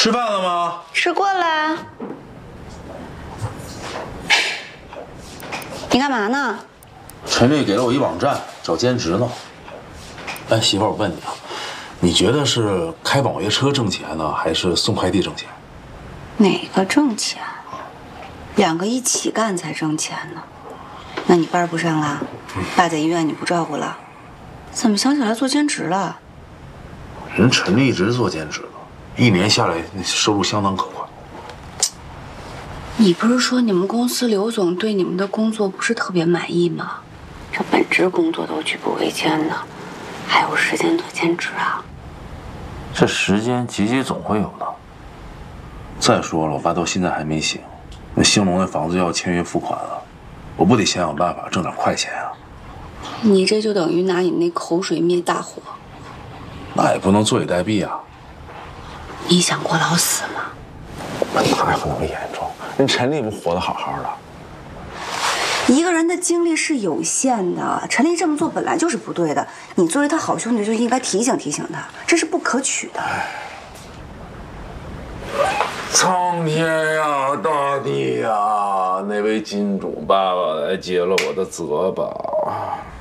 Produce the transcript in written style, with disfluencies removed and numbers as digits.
吃饭了吗？ 吃过了。你干嘛呢？ 陈丽给了我一网站，找兼职呢。哎，媳妇儿，我问你啊，你觉得是开网约车挣钱呢，还是送快递挣钱？ 哪个挣钱？两个一起干才挣钱呢。那你班不上了？爸在医院你不照顾了？怎么想起来做兼职了？ 人陈丽一直做兼职的，1年下来那收入相当可观。 你不是说你们公司刘总对你们的工作不是特别满意吗？这本职工作都举步维艰呢，还有时间做兼职啊？ 这时间挤挤总会有的。再说了，我爸到现在还没醒，那兴隆那房子要签约付款了，我不得想想办法挣点快钱啊？ 你这就等于拿你那口水灭大火。 那也不能坐以待毙啊！ 你想过劳死吗？ 那还不那么严重，人陈丽不活得好好的。 一个人的精力是有限的，陈丽这么做本来就是不对的。你作为他好兄弟，就应该提醒提醒他，这是不可取的。 苍天呀，大地呀，那位金主爸爸来接了我的责吧。